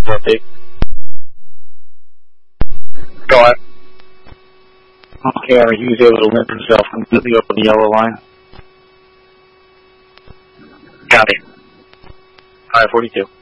update. Go ahead. Okay, he was able to limp himself completely over the yellow line. Copy. 542.